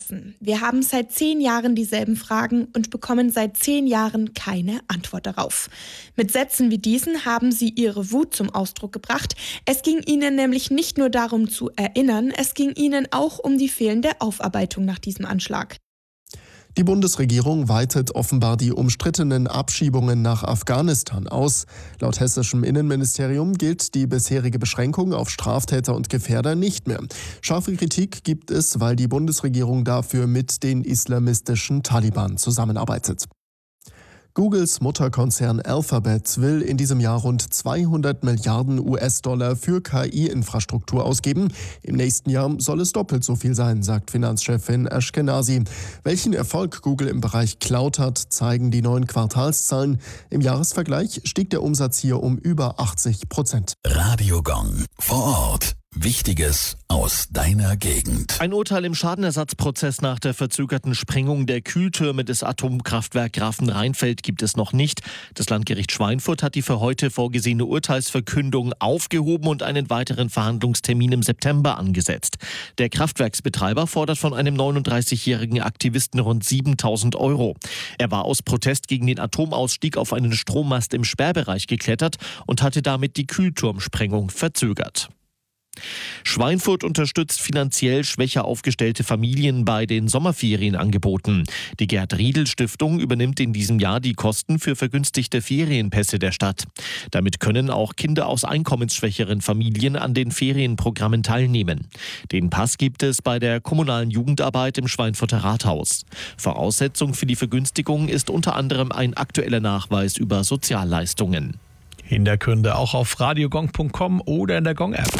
lassen. Wir haben seit 10 Jahren dieselben Fragen und bekommen seit 10 Jahren keine Antwort darauf. Mit Sätzen wie diesen haben sie ihre Wut zum Ausdruck gebracht. Es ging ihnen nämlich nicht nur darum zu erinnern, es ging ihnen auch um die fehlende Aufarbeitung nach diesem Anschlag. Die Bundesregierung weitet offenbar die umstrittenen Abschiebungen nach Afghanistan aus. Laut hessischem Innenministerium gilt die bisherige Beschränkung auf Straftäter und Gefährder nicht mehr. Scharfe Kritik gibt es, weil die Bundesregierung dafür mit den islamistischen Taliban zusammenarbeitet. Googles Mutterkonzern Alphabet will in diesem Jahr rund 200 Milliarden US-Dollar für KI-Infrastruktur ausgeben. Im nächsten Jahr soll es doppelt so viel sein, sagt Finanzchefin Ashkenazi. Welchen Erfolg Google im Bereich Cloud hat, zeigen die neuen Quartalszahlen. Im Jahresvergleich stieg der Umsatz hier um über 80%. Radio Gong vor Ort. Wichtiges aus deiner Gegend. Ein Urteil im Schadenersatzprozess nach der verzögerten Sprengung der Kühltürme des Atomkraftwerks Grafenrheinfeld gibt es noch nicht. Das Landgericht Schweinfurt hat die für heute vorgesehene Urteilsverkündung aufgehoben und einen weiteren Verhandlungstermin im September angesetzt. Der Kraftwerksbetreiber fordert von einem 39-jährigen Aktivisten rund 7.000 €. Er war aus Protest gegen den Atomausstieg auf einen Strommast im Sperrbereich geklettert und hatte damit die Kühlturmsprengung verzögert. Schweinfurt unterstützt finanziell schwächer aufgestellte Familien bei den Sommerferienangeboten. Die Gerd-Riedel-Stiftung übernimmt in diesem Jahr die Kosten für vergünstigte Ferienpässe der Stadt. Damit können auch Kinder aus einkommensschwächeren Familien an den Ferienprogrammen teilnehmen. Den Pass gibt es bei der kommunalen Jugendarbeit im Schweinfurter Rathaus. Voraussetzung für die Vergünstigung ist unter anderem ein aktueller Nachweis über Sozialleistungen. Hintergründe auch auf radiogong.com oder in der Gong-App.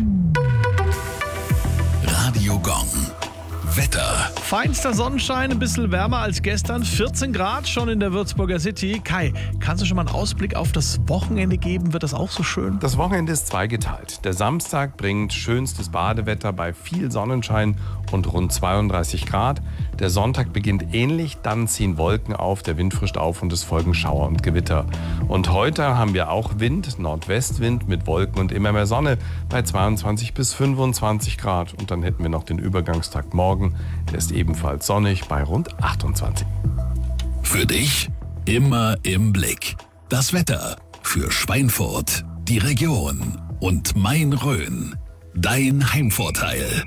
Radio Gong. Wetter. Feinster Sonnenschein, ein bisschen wärmer als gestern. 14 Grad schon in der Würzburger City. Kai, kannst du schon mal einen Ausblick auf das Wochenende geben? Wird das auch so schön? Das Wochenende ist zweigeteilt. Der Samstag bringt schönstes Badewetter bei viel Sonnenschein und rund 32 Grad. Der Sonntag beginnt ähnlich, dann ziehen Wolken auf, der Wind frischt auf und es folgen Schauer und Gewitter. Und heute haben wir auch Wind, Nordwestwind mit Wolken und immer mehr Sonne bei 22 bis 25 Grad. Und dann hätten wir noch den Übergangstag morgen. Der ist ebenfalls sonnig bei rund 28. Für dich immer im Blick. Das Wetter für Schweinfurt, die Region und Main-Rhön. Dein Heimvorteil.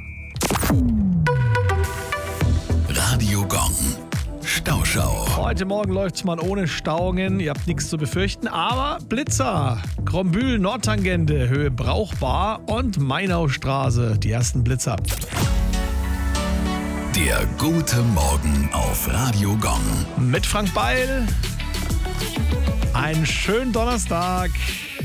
Radio Gong. Stauschau. Heute Morgen läuft's mal ohne Stauungen. Ihr habt nichts zu befürchten, aber Blitzer. Krombühl, Nordtangente, Höhe brauchbar und Mainaustraße. Die ersten Blitzer. Der gute Morgen auf Radio Gong. Mit Frank Beil. Einen schönen Donnerstag.